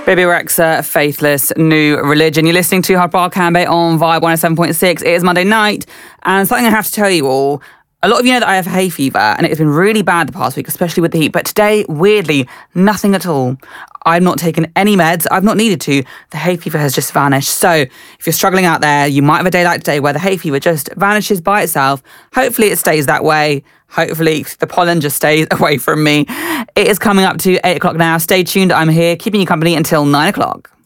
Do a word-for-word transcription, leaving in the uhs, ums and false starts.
Bebe Rexha, Faithless New Religion. You're listening to Harper Cambe on Vibe one oh seven point six. It is Monday night, and something I have to tell you all. A lot of you know that I have hay fever, and it has been really bad the past week, especially with the heat. But today, weirdly, nothing at all. I've not taken any meds. I've not needed to. The hay fever has just vanished. So if you're struggling out there, you might have a day like today where the hay fever just vanishes by itself. Hopefully it stays that way. Hopefully the pollen just stays away from me. It is coming up to eight o'clock now. Stay tuned. I'm here, keeping you company until nine o'clock.